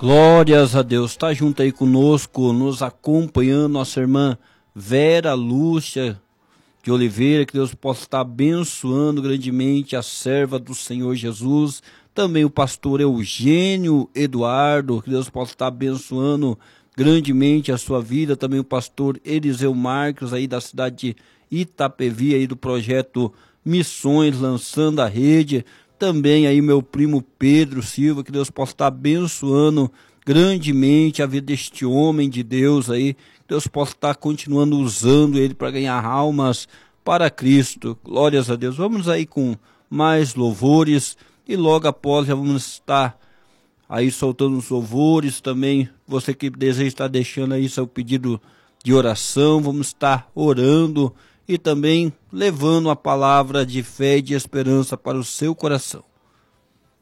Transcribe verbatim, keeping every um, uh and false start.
Glórias a Deus. Está junto aí conosco, nos acompanhando, nossa irmã Vera Lúcia de Oliveira. Que Deus possa estar abençoando grandemente a serva do Senhor Jesus. Também o pastor Eugênio Eduardo. Que Deus possa estar abençoando grandemente a sua vida. Também o pastor Eliseu Marques, aí da cidade de Itapevi, aí do projeto Missões, lançando a rede. Também aí meu primo Pedro Silva, que Deus possa estar abençoando grandemente a vida deste homem de Deus aí. Que Deus possa estar continuando usando ele para ganhar almas para Cristo. Glórias a Deus. Vamos aí com mais louvores e logo após já vamos estar aí soltando os louvores também. Você que deseja estar deixando aí seu pedido de oração, vamos estar orando e também levando a palavra de fé e de esperança para o seu coração.